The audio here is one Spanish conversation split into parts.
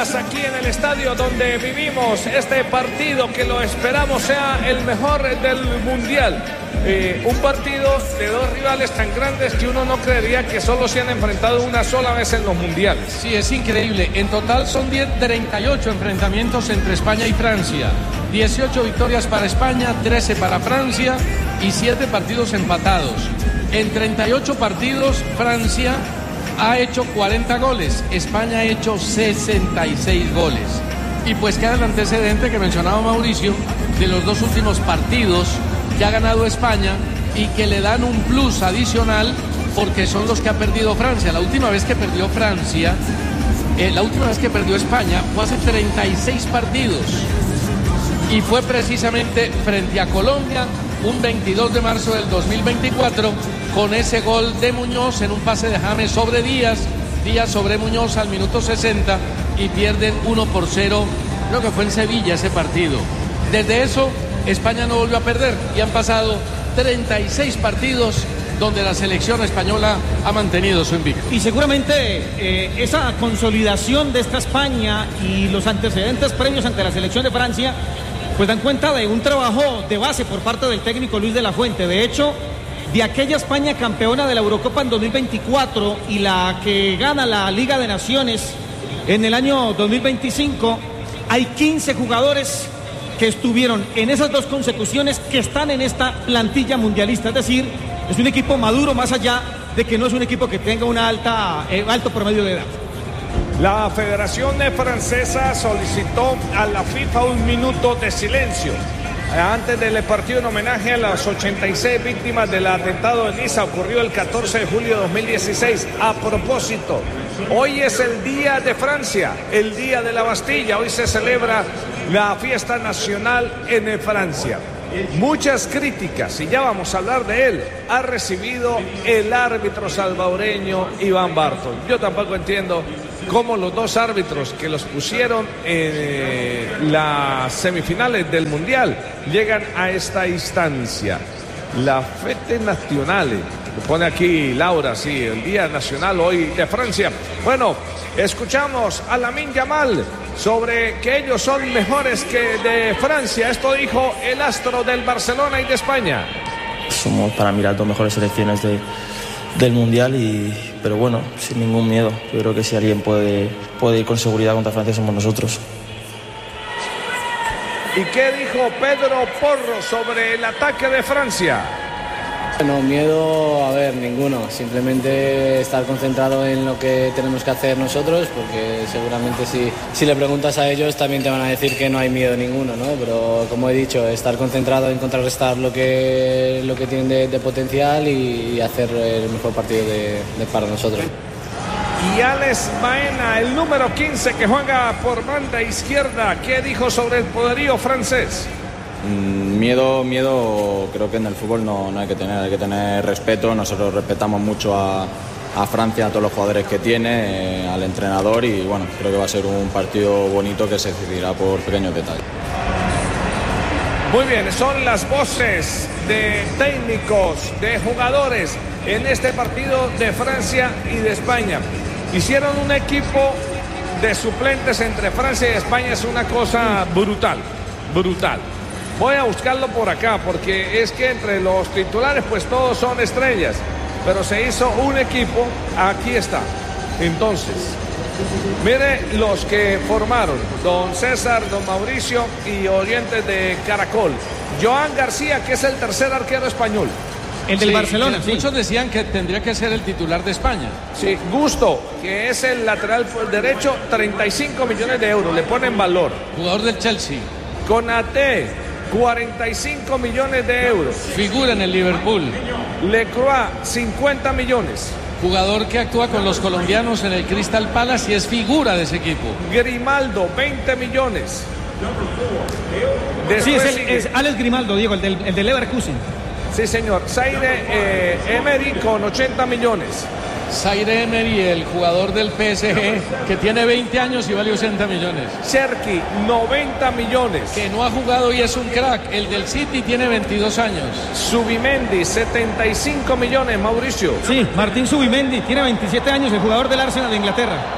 horas aquí en el estadio donde vivimos este partido que lo esperamos sea el mejor del mundial. Un partido de dos rivales tan grandes que uno no creería que solo se han enfrentado una sola vez en los mundiales. Sí, es increíble. En total son 38 enfrentamientos entre España y Francia. 18 victorias para España, 13 para Francia y 7 partidos empatados. En 38 partidos, Francia ha hecho 40 goles, España ha hecho 66 goles. Y pues queda el antecedente que mencionaba Mauricio de los dos últimos partidos que ha ganado España y que le dan un plus adicional porque son los que ha perdido Francia. La última vez que perdió Francia, la última vez que perdió España fue hace 36 partidos y fue precisamente frente a Colombia un 22 de marzo del 2024 con ese gol de Muñoz en un pase de James sobre Díaz sobre Muñoz al minuto 60 y pierden 1-0, creo que fue en Sevilla ese partido. Desde eso España no volvió a perder y han pasado 36 partidos donde la selección española ha mantenido su invicto. Y seguramente esa consolidación de esta España y los antecedentes previos ante la selección de Francia pues dan cuenta de un trabajo de base por parte del técnico Luis de la Fuente. De hecho, de aquella España campeona de la Eurocopa en 2024 y la que gana la Liga de Naciones en el año 2025, hay 15 jugadores que estuvieron en esas dos consecuciones que están en esta plantilla mundialista. Es decir, es un equipo maduro más allá de que no es un equipo que tenga una alto promedio de edad. La Federación Francesa solicitó a la FIFA un minuto de silencio antes del partido en homenaje a las 86 víctimas del atentado de Niza ocurrido el 14 de julio de 2016. A propósito, hoy es el Día de Francia, el Día de la Bastilla. Hoy se celebra la fiesta nacional en Francia. Muchas críticas, y ya vamos a hablar de él, ha recibido el árbitro salvadoreño Iván Barton. Yo tampoco entiendo cómo los dos árbitros que los pusieron en las semifinales del Mundial llegan a esta instancia. La Fete Nacionale, lo pone aquí Laura, sí, el Día Nacional hoy de Francia. Bueno, escuchamos a Lamine Yamal sobre que ellos son mejores que de Francia. Esto dijo el astro del Barcelona y de España. Somos para mí las dos mejores selecciones del Mundial, pero bueno, sin ningún miedo. Yo creo que si alguien puede ir con seguridad contra Francia somos nosotros. ¿Y qué dijo Pedro Porro sobre el ataque de Francia? No, miedo, a ver, ninguno. Simplemente estar concentrado en lo que tenemos que hacer nosotros, porque seguramente si le preguntas a ellos también te van a decir que no hay miedo ninguno, ¿no? Pero como he dicho, estar concentrado en contrarrestar lo que tienen de potencial y hacer el mejor partido para nosotros. Y Alex Baena, el número 15 que juega por banda izquierda, ¿qué dijo sobre el poderío francés? Miedo creo que en el fútbol no hay que tener respeto. Nosotros respetamos mucho a Francia, a todos los jugadores que tiene, al entrenador, y bueno, creo que va a ser un partido bonito que se decidirá por pequeños detalles. Muy bien, son las voces de técnicos, de jugadores en este partido de Francia y de España. Hicieron un equipo de suplentes entre Francia y España, es una cosa brutal. Voy a buscarlo por acá porque es que entre los titulares pues todos son estrellas, pero se hizo un equipo, aquí está. Entonces, mire los que formaron: don César, don Mauricio y oyentes de Caracol. Joan García, que es el tercer arquero español. El del Barcelona, sí. Muchos decían que tendría que ser el titular de España. Sí, Gusto, que es el lateral derecho, 35 millones de euros, le ponen valor. Jugador del Chelsea. Konaté, 45 millones de euros. Figura en el Liverpool. Lecroix, 50 millones. Jugador que actúa con los colombianos en el Crystal Palace y es figura de ese equipo. Grimaldo, 20 millones. Sí, es Alex Grimaldo, Diego, el del Leverkusen. Sí, señor. Zaire Emery con 80 millones. Zaire Emery, el jugador del PSG, que tiene 20 años y vale 80 millones. Cherki, 90 millones. Que no ha jugado y es un crack. El del City tiene 22 años. Zubimendi, 75 millones, Mauricio. Sí, Martín Zubimendi, tiene 27 años, el jugador del Arsenal de Inglaterra.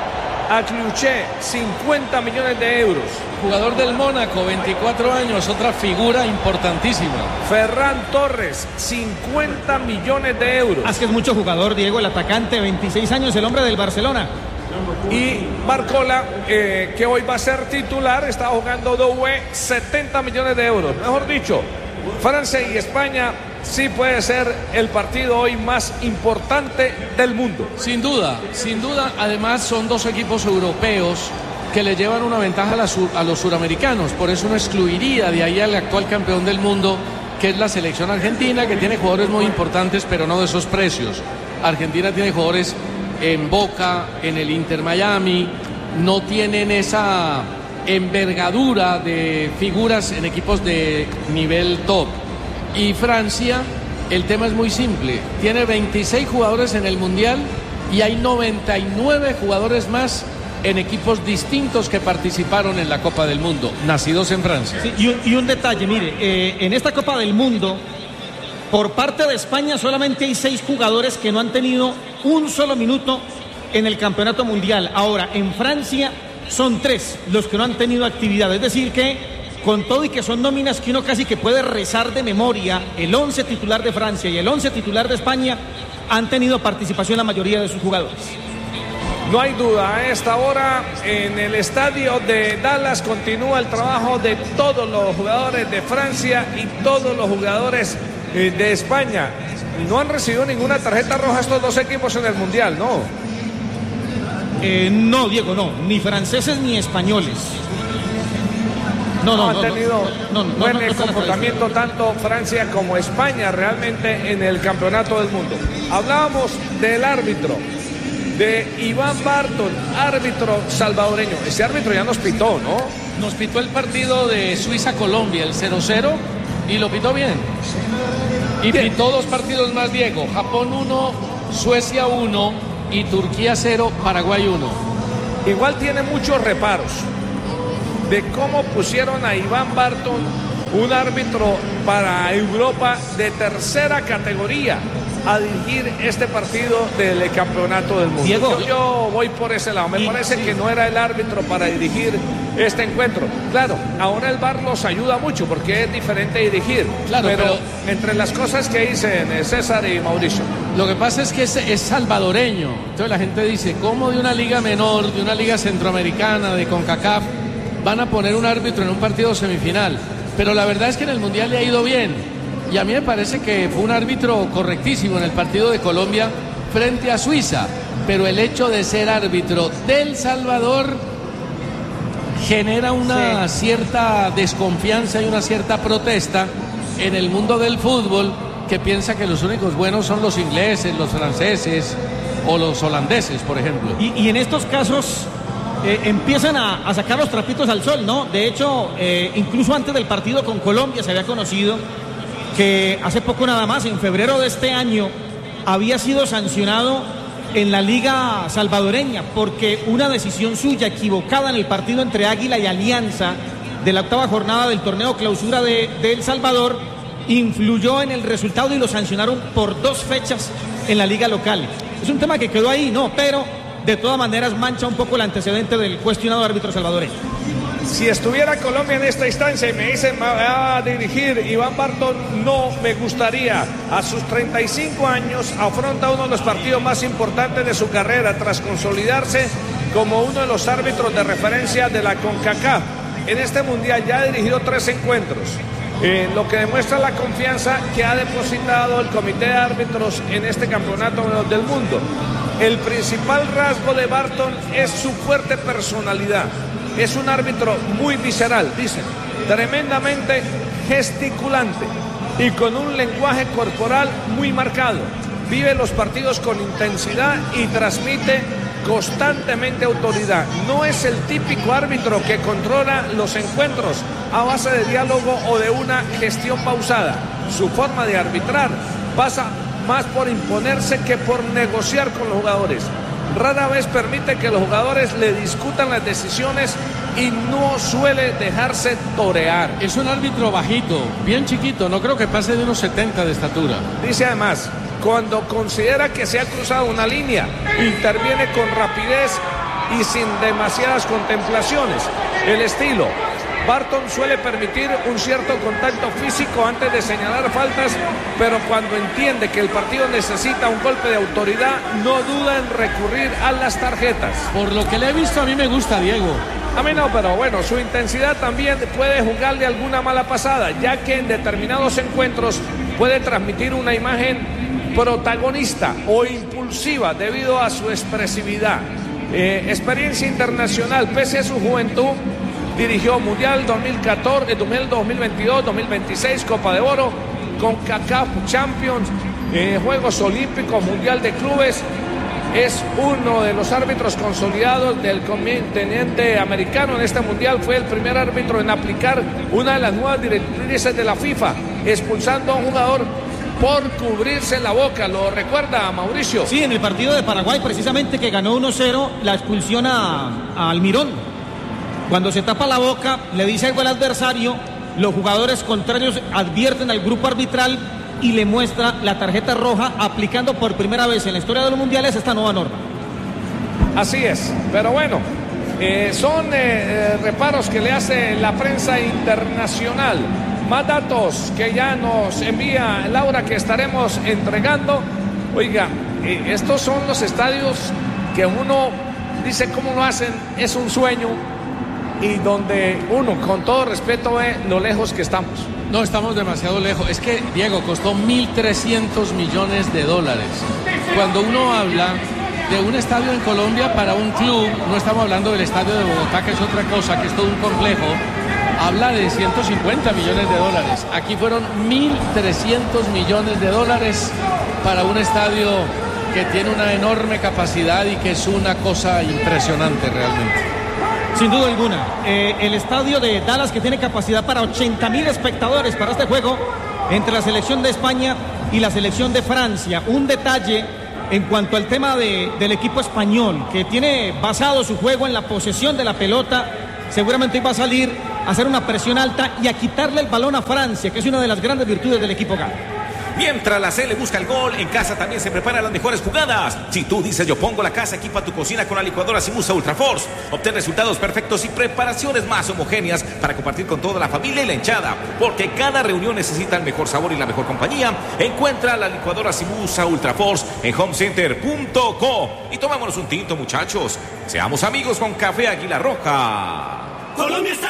Akliuche, 50 millones de euros. Jugador del Mónaco, 24 años, otra figura importantísima. Ferran Torres, 50 millones de euros. Es que es mucho jugador, Diego, el atacante, 26 años, el hombre del Barcelona. Y Barcola, que hoy va a ser titular, está jugando Doué, 70 millones de euros. Mejor dicho, Francia y España sí puede ser el partido hoy más importante del mundo. Sin duda. Además son dos equipos europeos que le llevan una ventaja a los suramericanos. Por eso no excluiría de ahí al actual campeón del mundo, que es la selección argentina, que tiene jugadores muy importantes, pero no de esos precios. Argentina tiene jugadores en Boca, en el Inter Miami, no tienen esa envergadura de figuras en equipos de nivel top. Y Francia, el tema es muy simple, tiene 26 jugadores en el Mundial y hay 99 jugadores más en equipos distintos que participaron en la Copa del Mundo, nacidos en Francia. Sí, y un detalle, mire, en esta Copa del Mundo, por parte de España solamente hay 6 jugadores que no han tenido un solo minuto en el Campeonato Mundial. Ahora, en Francia son 3 los que no han tenido actividad, es decir que con todo y que son nóminas que uno casi que puede rezar de memoria, el 11 titular de Francia y el 11 titular de España han tenido participación la mayoría de sus jugadores. No hay duda, a esta hora en el estadio de Dallas continúa el trabajo de todos los jugadores de Francia y todos los jugadores de España. No han recibido ninguna tarjeta roja estos dos equipos en el Mundial, ¿no? No, Diego, no, ni franceses ni españoles. No han tenido buen comportamiento tanto Francia como España realmente en el campeonato del mundo. Hablábamos del árbitro, de Iván Barton, árbitro salvadoreño. Ese árbitro ya nos pitó, ¿no? Nos pitó el partido de Suiza-Colombia, el 0-0, y lo pitó bien. Y bien, pitó 2 partidos más, Diego. Japón 1, Suecia 1 y Turquía 0, Paraguay 1. Igual tiene muchos reparos de cómo pusieron a Iván Barton, un árbitro para Europa de tercera categoría, a dirigir este partido del campeonato del mundo. Diego, yo voy por ese lado. Me parece que no era el árbitro para dirigir este encuentro. Claro, ahora el VAR nos ayuda mucho porque es diferente dirigir. Claro, pero entre las cosas que dicen César y Mauricio, lo que pasa es que es salvadoreño. Entonces la gente dice, ¿cómo de una liga menor, de una liga centroamericana, de CONCACAF, van a poner un árbitro en un partido semifinal? Pero la verdad es que en el Mundial le ha ido bien. Y a mí me parece que fue un árbitro correctísimo en el partido de Colombia frente a Suiza. Pero el hecho de ser árbitro del Salvador genera una cierta desconfianza y una cierta protesta en el mundo del fútbol, que piensa que los únicos buenos son los ingleses, los franceses o los holandeses, por ejemplo. Y en estos casos empiezan a sacar los trapitos al sol, ¿no? De hecho, incluso antes del partido con Colombia se había conocido que hace poco nada más, en febrero de este año, había sido sancionado en la liga salvadoreña porque una decisión suya equivocada en el partido entre Águila y Alianza de la 8ª jornada del torneo clausura de El Salvador influyó en el resultado y lo sancionaron por 2 fechas en la liga local. Es un tema que quedó ahí, ¿no? Pero de todas maneras mancha un poco el antecedente del cuestionado árbitro salvadoreño. Si estuviera Colombia en esta instancia y me dicen va a dirigir Iván Barton, no me gustaría. A sus 35 años afronta uno de los partidos más importantes de su carrera tras consolidarse como uno de los árbitros de referencia de la CONCACAF. En este Mundial ya ha dirigido 3 encuentros, lo que demuestra la confianza que ha depositado el comité de árbitros en este campeonato del mundo. El principal rasgo de Barton es su fuerte personalidad. Es un árbitro muy visceral, dicen, tremendamente gesticulante y con un lenguaje corporal muy marcado. Vive los partidos con intensidad y transmite constantemente autoridad. No es el típico árbitro que controla los encuentros a base de diálogo o de una gestión pausada. Su forma de arbitrar pasa más por imponerse que por negociar con los jugadores. Rara vez permite que los jugadores le discutan las decisiones y no suele dejarse torear. Es un árbitro bajito, bien chiquito, no creo que pase de unos 70 de estatura. Dice además, cuando considera que se ha cruzado una línea, interviene con rapidez y sin demasiadas contemplaciones. El estilo. Barton suele permitir un cierto contacto físico antes de señalar faltas, pero cuando entiende que el partido necesita un golpe de autoridad, no duda en recurrir a las tarjetas. Por lo que le he visto, a mí me gusta, Diego. A mí no, pero bueno, su intensidad también puede jugarle alguna mala pasada, ya que en determinados encuentros puede transmitir una imagen protagonista o impulsiva debido a su expresividad. Experiencia internacional, pese a su juventud, dirigió Mundial 2014, 2022, 2026, Copa de Oro, CONCACAF Champions, Juegos Olímpicos, Mundial de Clubes. Es uno de los árbitros consolidados del continente americano en este mundial. Fue el primer árbitro en aplicar una de las nuevas directrices de la FIFA, expulsando a un jugador por cubrirse la boca. ¿Lo recuerda, Mauricio? Sí, en el partido de Paraguay, precisamente, que ganó 1-0, la expulsión a Almirón. Cuando se tapa la boca, le dice algo al adversario, los jugadores contrarios advierten al grupo arbitral y le muestra la tarjeta roja, aplicando por primera vez en la historia de los mundiales esta nueva norma. Así es, pero bueno, son reparos que le hace la prensa internacional. Más datos que ya nos envía Laura, que estaremos entregando. Oiga, estos son los estadios que uno dice cómo lo hacen, es un sueño, y donde uno, con todo respeto, ve lo lejos que estamos. No, estamos demasiado lejos. Es que, Diego, costó $1.300 millones. Cuando uno habla de un estadio en Colombia para un club, no estamos hablando del estadio de Bogotá, que es otra cosa, que es todo un complejo, habla de $150 millones. Aquí fueron $1.300 millones para un estadio que tiene una enorme capacidad y que es una cosa impresionante realmente. Sin duda alguna, el estadio de Dallas, que tiene capacidad para 80.000 espectadores para este juego entre la selección de España y la selección de Francia. Un detalle en cuanto al tema del equipo español, que tiene basado su juego en la posesión de la pelota. Seguramente iba a salir a hacer una presión alta y a quitarle el balón a Francia, que es una de las grandes virtudes del equipo galo. Mientras la CL busca el gol, en casa también se preparan las mejores jugadas. Si tú dices yo pongo la casa, equipa tu cocina con la licuadora Simusa Ultra Force. Obtén resultados perfectos y preparaciones más homogéneas para compartir con toda la familia y la hinchada. Porque cada reunión necesita el mejor sabor y la mejor compañía. Encuentra la licuadora Simusa Ultra Force en homecenter.co. Y tomémonos un tinto, muchachos. Seamos amigos con Café Águila Roja. Colombia está